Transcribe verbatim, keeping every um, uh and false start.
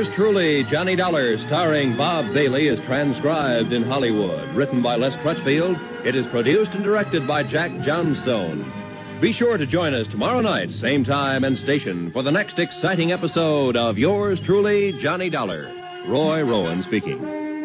Yours truly, Johnny Dollar, starring Bob Bailey, is transcribed in Hollywood. Written by Les Crutchfield, it is produced and directed by Jack Johnstone. Be sure to join us tomorrow night, same time and station, for the next exciting episode of Yours truly, Johnny Dollar. Roy Rowan speaking.